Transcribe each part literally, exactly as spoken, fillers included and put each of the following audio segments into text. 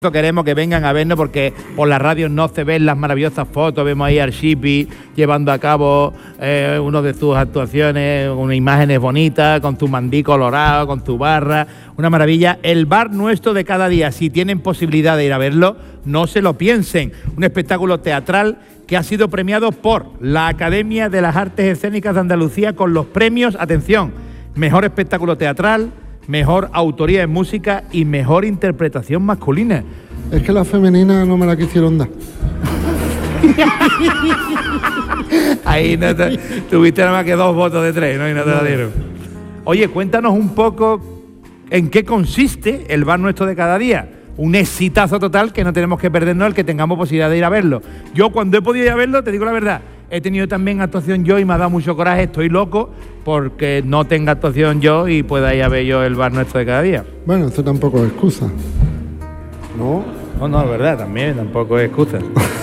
Queremos que vengan a vernos porque por la radio no se ven las maravillosas fotos. Vemos ahí al Shipi llevando a cabo eh, una de sus actuaciones, unas imágenes bonitas, con su mandí colorado, con su barra, una maravilla. El bar nuestro de cada día, si tienen posibilidad de ir a verlo, no se lo piensen. Un espectáculo teatral que ha sido premiado por la Academia de las Artes Escénicas de Andalucía con los premios, atención, mejor espectáculo teatral, mejor autoría en música y mejor interpretación masculina. Es que la femenina no me la quisieron dar. Ahí no te, tuviste nada más que dos votos de tres, ¿no? Y no te la dieron. Oye, cuéntanos un poco en qué consiste el bar nuestro de cada día. Un exitazo total que no tenemos que perdernos el que tengamos posibilidad de ir a verlo. Yo cuando he podido ir a verlo, te digo la verdad, he tenido también actuación yo y me ha dado mucho coraje, estoy loco porque no tenga actuación yo y pueda ir a ver yo el bar nuestro de cada día. Bueno, esto tampoco es excusa, ¿no? No, no, es verdad, también tampoco es excusa.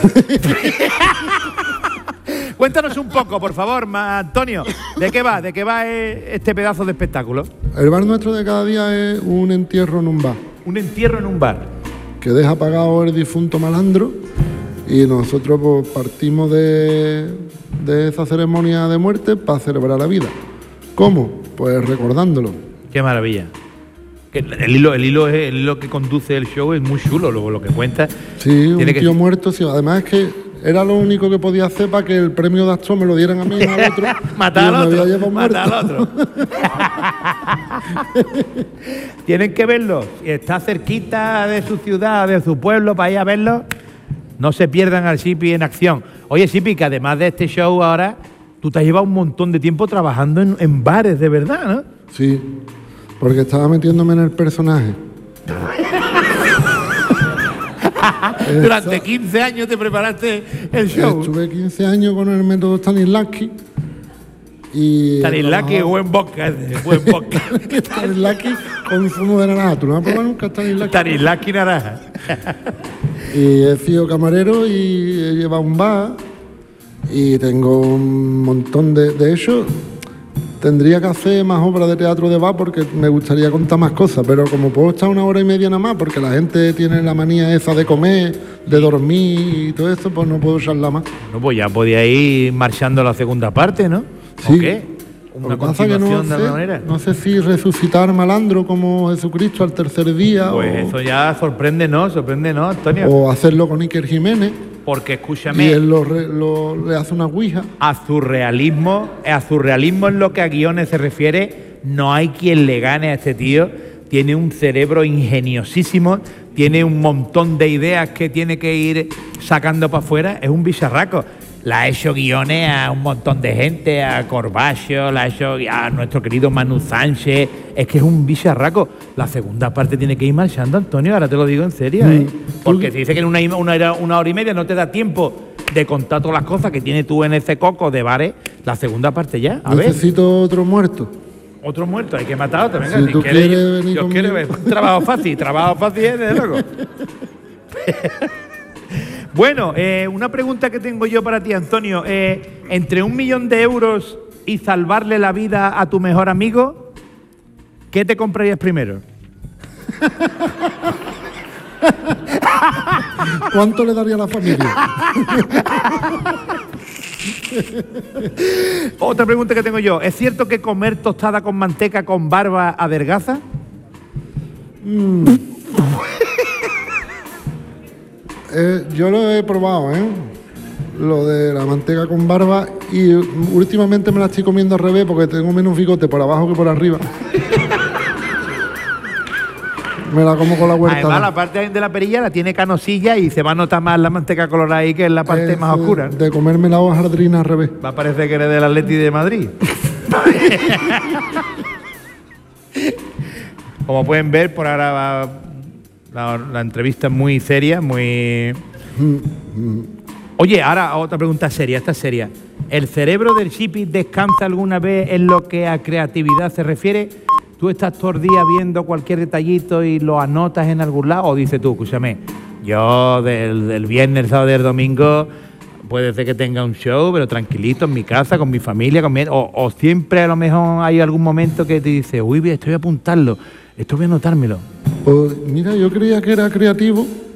Cuéntanos un poco, por favor, Antonio, ¿de qué va? ¿De qué va este pedazo de espectáculo? El bar nuestro de cada día es un entierro en un bar. Un entierro en un bar. Que deja pagado el difunto malandro y nosotros pues, partimos de, de esa ceremonia de muerte para celebrar la vida. ¿Cómo? Pues recordándolo. Qué maravilla. El hilo, el hilo, es, el hilo que conduce el show es muy chulo, lo, lo que cuenta. Sí, un tío que... muerto. Sí. Además es que era lo único que podía hacer para que el premio de actor me lo dieran a mí y al otro. Matar al otro. Matar al otro. Tienen que verlo. Está cerquita de su ciudad, de su pueblo, para ir a verlo. No se pierdan al Shipi en acción. Oye, Shipi, que además de este show ahora, tú te has llevado un montón de tiempo trabajando en, en bares, de verdad, ¿no? Sí, porque estaba metiéndome en el personaje. Durante quince años te preparaste el show. Estuve quince años con el método Stanislavski. Y Stanislavski es buen vodka, buen vodka. Stanislavski con zumo de naranja. ¿Tú no has probado nunca Stanislavski? Stanislavski naranja. Y he sido camarero y he llevado un bar y tengo un montón de... De hecho, tendría que hacer más obras de teatro de bar porque me gustaría contar más cosas, pero como puedo estar una hora y media nada más, porque la gente tiene la manía esa de comer, de dormir y todo eso, pues no puedo charlar más. No, pues ya podía ir marchando la segunda parte, ¿no? Sí. ¿O qué? Una continuación que no de sé, alguna manera. No sé si resucitar malandro como Jesucristo al tercer día. Pues o, eso ya sorprende, ¿no? Sorprende, ¿no, Antonio? O hacerlo con Iker Jiménez. Porque escúchame. Y él lo, lo, le hace una ouija. A surrealismo, a surrealismo en lo que a guiones se refiere, no hay quien le gane a este tío. Tiene un cerebro ingeniosísimo, tiene un montón de ideas que tiene que ir sacando para afuera. Es un bicharraco. La ha hecho guiones a un montón de gente, a Corbacho, la ha hecho a nuestro querido Manu Sánchez. Es que es un bicharraco. La segunda parte tiene que ir marchando, Antonio, ahora te lo digo en serio, ¿eh? Porque si dice que en una, una, una hora y media no te da tiempo de contar todas las cosas que tienes tú en ese coco de bares, la segunda parte ya, a Necesito ver. otro muerto. Otro muerto, hay que matar otro. Venga, si, si tú quieres, quieres yo, venir yo quiero ver un trabajo fácil, trabajo fácil es de loco. Bueno, eh, una pregunta que tengo yo para ti, Antonio. Eh, entre un millón de euros y salvarle la vida a tu mejor amigo, ¿qué te comprarías primero? ¿Cuánto le daría a la familia? Otra pregunta que tengo yo. ¿Es cierto que comer tostada con manteca con barba adelgaza? Mm. Eh, yo lo he probado, ¿eh? Lo de la manteca con barba y últimamente me la estoy comiendo al revés porque tengo menos bigote por abajo que por arriba. Me la como con la huerta. Además, la parte de la perilla la tiene canosilla y se va a notar más la manteca colorada ahí que en la parte es más oscura. De comerme la hojaldrina al revés. Va a parecer que eres del Atleti de Madrid. Como pueden ver, por ahora va... La, la entrevista es muy seria, muy... Oye, ahora otra pregunta seria, esta es seria. ¿El cerebro del Shipi descansa alguna vez en lo que a creatividad se refiere? ¿Tú estás todo el día viendo cualquier detallito y lo anotas en algún lado? ¿O dices tú, escúchame, yo del, del viernes, el sábado y el domingo puede ser que tenga un show, pero tranquilito en mi casa, con mi familia, con mi... O, o siempre a lo mejor hay algún momento que te dice, uy, esto voy a apuntarlo, esto voy a anotármelo? Pues mira, yo creía que era creativo